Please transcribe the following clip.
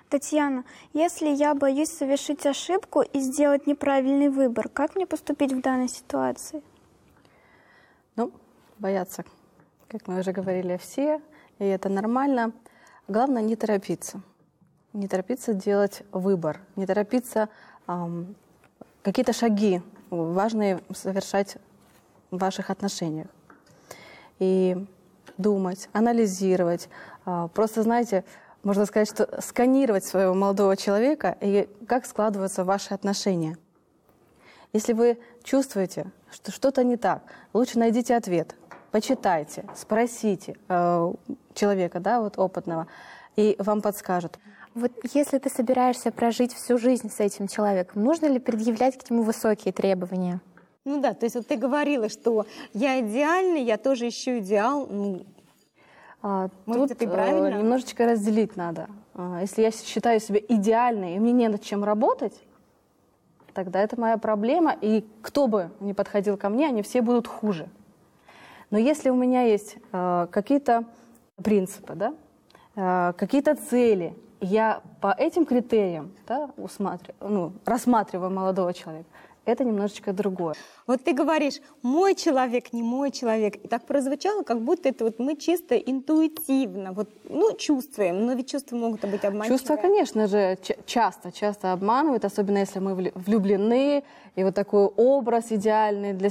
Татьяна, если я боюсь совершить ошибку и сделать неправильный выбор, как мне поступить в данной ситуации? Ну, боятся, как мы уже говорили, все, и это нормально. Главное не торопиться. Не торопиться делать выбор, не торопиться какие-то шаги важные совершать в ваших отношениях. И думать, анализировать. Просто, знаете, можно сказать, что сканировать своего молодого человека и как складываются ваши отношения. Если вы чувствуете, что что-то не так, лучше найдите ответ, почитайте, спросите человека, да, вот опытного, и вам подскажут. Вот если ты собираешься прожить всю жизнь с этим человеком, нужно ли предъявлять к нему высокие требования? Ну да, то есть вот ты говорила, что я идеальный, я тоже ищу идеал. Тут это правильно? Немножечко разделить надо. Если я считаю себя идеальной, и мне не над чем работать, тогда это моя проблема, и кто бы ни подходил ко мне, они все будут хуже. Но если у меня есть какие-то принципы, да, какие-то цели, я по этим критериям, да, рассматриваю молодого человека, это немножечко другое. Вот ты говоришь, мой человек, не мой человек. И так прозвучало, как будто это вот мы чисто интуитивно, вот, чувствуем. Но ведь чувства могут быть обманчивые. Чувства, конечно же, часто обманывают, особенно если мы влюблены, и вот такой образ идеальный для